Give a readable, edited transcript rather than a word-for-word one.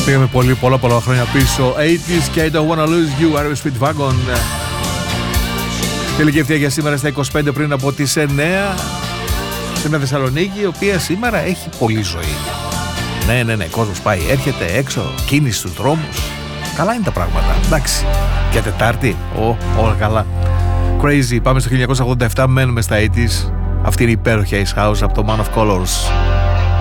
Πήγαμε πολλά χρόνια πίσω. 80s και I Don't Wanna Lose You, Aero Speedwagon. Τελική ευθεία για σήμερα στα 25 πριν από τις 9. Σε μια Θεσσαλονίκη η οποία σήμερα έχει πολλή ζωή. Ναι, κόσμος πάει, έρχεται έξω, κίνηση στους δρόμους. Καλά είναι τα πράγματα, εντάξει. Για Τετάρτη, όλα καλά. Crazy, πάμε στο 1987, μένουμε στα 80s. Αυτή είναι η υπέροχη Ace House από το Man of Colors.